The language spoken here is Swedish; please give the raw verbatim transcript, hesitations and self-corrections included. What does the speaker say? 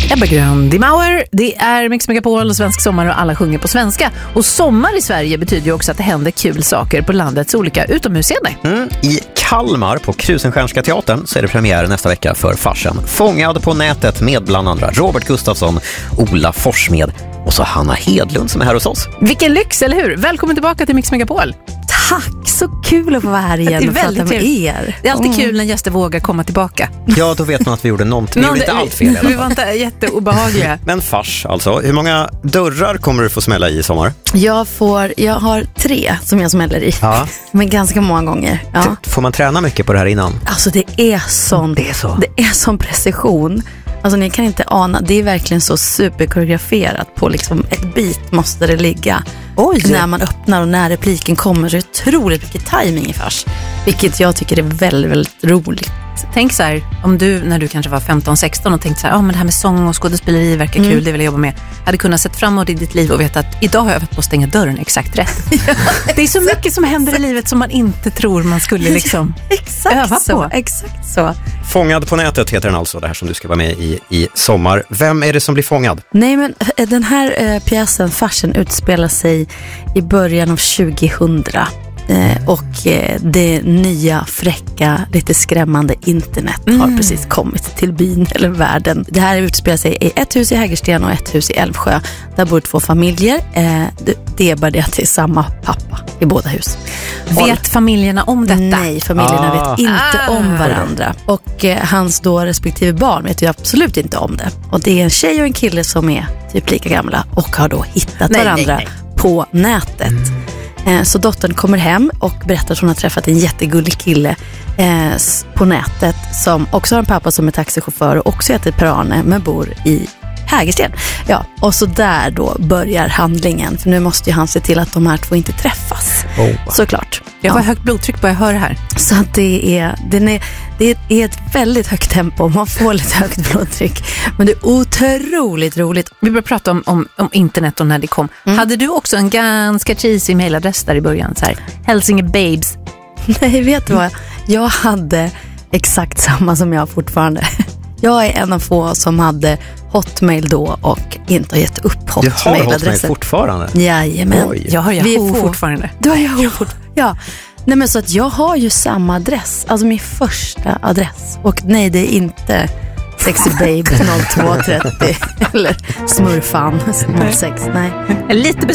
Ebba Gröndi Mauer, det är Mix Megapol och Svensk sommar och alla sjunger på svenska. Och sommar i Sverige betyder ju också att det händer kul saker på landets olika utomhusscener. Mm, I Kalmar på Krusenstjärnska teatern så är det premiär nästa vecka för Farsen. Fångad på nätet med bland andra Robert Gustafsson, Ola Forsmed och så Hanna Hedlund som är här hos oss. Vilken lyx, eller hur? Välkommen tillbaka till Mix Megapol. Tack, så kul att få vara här igen. Det är väldigt med kul. Er. Det är alltid Mm. kul när gäster vågar komma tillbaka. Ja, då vet man att vi gjorde någonting. Vi gjorde inte allt fel i alla fall. Vi var inte jätteobehagliga. Men fars alltså, hur många dörrar kommer du få smälla i i sommar? Jag, får, jag har tre som jag smäller i. Ja. Men ganska många gånger. Ja. Får man träna mycket på det här innan? Alltså det är sån, Det är så. det är sån precision. Alltså ni kan inte ana, det är verkligen så superkoreograferat. På liksom ett bit måste det ligga. Oj. När man öppnar och när repliken kommer så är det otroligt mycket timing i fars. Vilket jag tycker är väldigt, väldigt roligt. Tänk så här, om du när du kanske var femton sexton och tänkte så här, ja ah, men det här med sång och skådespeleri verkar Mm. kul, det vill jag jobba med. Hade kunnat sett framåt i ditt liv och veta att idag har jag övat på att stänga dörren exakt rätt. Ja, det är så mycket som händer i livet som man inte tror man skulle liksom Exakt öva så, på. exakt så. Fångad på nätet heter den alltså, det här som du ska vara med i i sommar. Vem är det som blir fångad? Nej, men eh, den här eh, pjäsen, Farsen, utspelar sig i början av tjugohundra. Eh, och eh, det nya, fräcka, lite skrämmande internet har Mm. precis kommit till byn eller världen. Det här utspelar sig i ett hus i Hägersten och ett hus i Älvsjö. Där bor två familjer. Eh, det, det är bara det att det är samma pappa i båda hus. Vet familjerna om detta? Nej, familjerna Ah. vet inte Ah. om varandra. Och eh, hans då respektive barn vet ju absolut inte om det. Och det är en tjej och en kille som är typ lika gamla och har då hittat Nej, varandra nej, på nätet. Eh, så dottern kommer hem och berättar att hon har träffat en jättegullig kille eh, s- på nätet som också har en pappa som är taxichaufför och också heter Per-Arne men bor i Hägersten. Ja, och så där då börjar handlingen. För nu måste ju han se till att de här två inte träffas. Oh. Såklart. Jag har Ja. högt blodtryck bara jag hör det här. Så att det är, den är, det är ett väldigt högt tempo. Man får lite högt blodtryck. Men det är otroligt roligt. Vi börjar prata om, om, om internet och när det kom. Mm. Hade du också en ganska cheesy mailadress där i början? Så här, Hälsinge Babes. Nej, vet du vad? Jag hade exakt samma som jag fortfarande. Jag är en av få som hade Hotmail då och inte har gett upp Du har Hotmail Hotmail-adressen. fortfarande? Jajamän. Oj. Jag har Vi är Yahoo få. fortfarande. Du har Yahoo fortfarande. Ja. Nej, men så att jag har ju samma adress. Alltså min första adress. Och nej, det är inte sexybabe noll två trettio eller smurfan noll sex. Nej. Jag är lite